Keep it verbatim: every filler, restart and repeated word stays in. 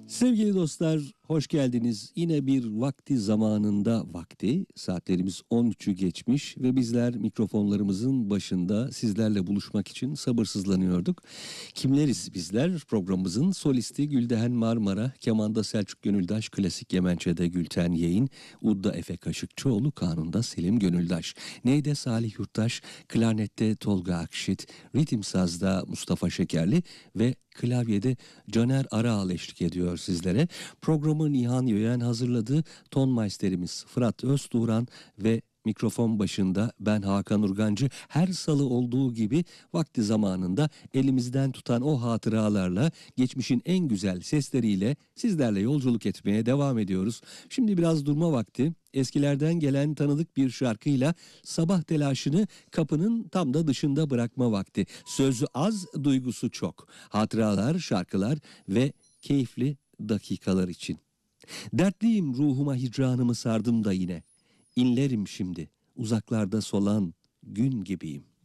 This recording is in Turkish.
Sevgili dostlar, hoş geldiniz. Yine bir vakti zamanında vakti, saatlerimiz on üçü geçmiş ve bizler mikrofonlarımızın başında sizlerle buluşmak için sabırsızlanıyorduk. Kimleriz bizler? Programımızın solisti Gülden Marmara, kemanda Selçuk Gönüldaş, klasik kemençede Gülten Yeğin, udda Efe Kaşıkçıoğlu, kanunda Selim Gönüldaş, neyde Salih Yurttaş, klarnette Tolga Akşit, ritim sazda Mustafa Şekerli ve klavyede Caner Araal eşlik ediyor sizlere. Programı Nihan Yöyen hazırladı. Tonmeisterimiz Fırat Öztuğran ve mikrofon başında ben Hakan Urgancı, her salı olduğu gibi vakti zamanında elimizden tutan o hatıralarla, geçmişin en güzel sesleriyle sizlerle yolculuk etmeye devam ediyoruz. Şimdi biraz durma vakti. Eskilerden gelen tanıdık bir şarkıyla sabah telaşını kapının tam da dışında bırakma vakti. Sözü az, duygusu çok. Hatıralar, şarkılar ve keyifli dakikalar için. Dertliyim, ruhuma hicranımı sardım da yine. İnlerim şimdi, uzaklarda solan gün gibiyim.